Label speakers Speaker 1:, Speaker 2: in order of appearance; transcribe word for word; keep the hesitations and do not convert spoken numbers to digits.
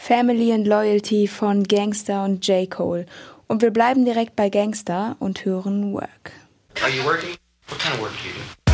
Speaker 1: Family and Loyalty von Gangsta und J. Cole. Und wir bleiben direkt bei Gangsta und hören Work.
Speaker 2: Are you working? What kind of work do you do?